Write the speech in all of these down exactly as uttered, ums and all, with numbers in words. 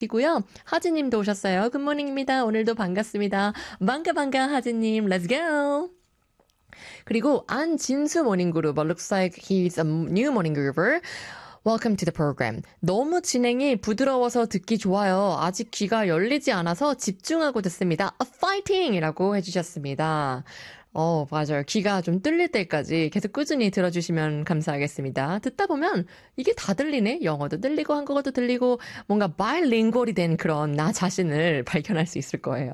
이고요. 하진님도 오셨어요. 굿모닝입니다. 오늘도 반갑습니다. 반가 반가 하진님, let's go. 그리고 안진수 모닝그룹, looks like he's a new morning groover. Welcome to the program. 너무 진행이 부드러워서 듣기 좋아요. 아직 귀가 열리지 않아서 집중하고 듣습니다. A fighting! 이라고 해주셨습니다. 어, 맞아요. 귀가 좀 뚫릴 때까지 계속 꾸준히 들어주시면 감사하겠습니다. 듣다 보면 이게 다 들리네? 영어도 들리고 한국어도 들리고 뭔가 바이링구얼이 된 그런 나 자신을 발견할 수 있을 거예요.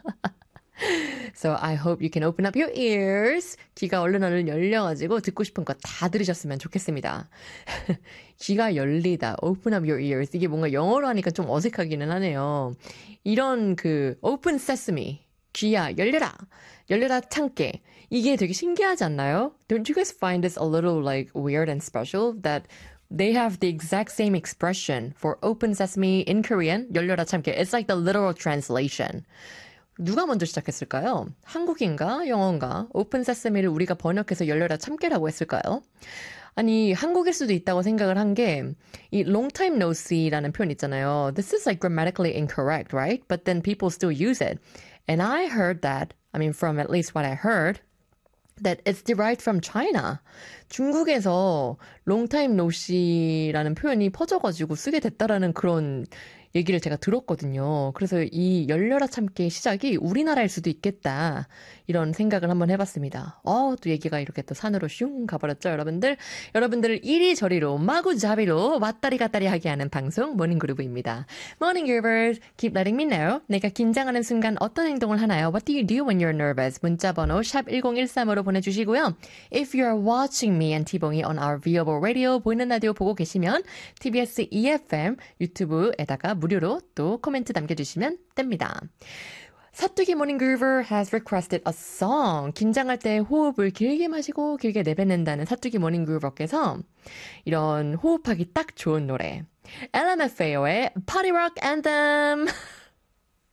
So I hope you can open up your ears. 귀가 얼른 얼른 열려가지고 듣고 싶은 거 다 들으셨으면 좋겠습니다. 귀가 열리다. Open up your ears. 이게 뭔가 영어로 하니까 좀 어색하기는 하네요. 이런 그 open sesame. 귀야 열려라. 열려라 참깨. 이게 되게 신기하지 않나요? Don't you guys find this a little like weird and special that they have the exact same expression for open sesame in Korean? 열려라 참깨. It's like the literal translation. 누가 먼저 시작했을까요? 한국인가 영어인가? 오픈 세스미를 우리가 번역해서 열려라 참깨라고 했을까요? 아니 한국일 수도 있다고 생각을 한 게 이 long time no see라는 표현 있잖아요. This is like grammatically incorrect, right? But then people still use it. And I heard that, I mean from at least what I heard, that it's derived from China. 중국에서 long time no see라는 표현이 퍼져가지고 쓰게 됐다라는 그런 얘기를 제가 들었거든요. 그래서 이 열려라 참깨의 시작이 우리나라일 수도 있겠다. 이런 생각을 한번 해봤습니다. 어, 또 얘기가 이렇게 또 산으로 슝 가버렸죠, 여러분들. 여러분들을 이리저리로 마구잡이로 왔다리 갔다리 하게 하는 방송 모닝그루브입니다. Morning Groovers, keep letting me know. 내가 긴장하는 순간 어떤 행동을 하나요? What do you do when you're nervous? 문자번호 샵 일공일삼으로 보내주시고요. If you're watching me and T-봉이 on our viewable radio, 보이는 라디오 보고 계시면 티비에스 이에프엠 유튜브에다가 무료로 또 코멘트 남겨주시면 됩니다. 사뚜기 모닝 그루버 has requested a song. 긴장할 때 호흡을 길게 마시고 길게 내뱉는다는 사뚜기 모닝 그루버께서 이런 호흡하기 딱 좋은 노래 엘엠에프에이오의 Party Rock Anthem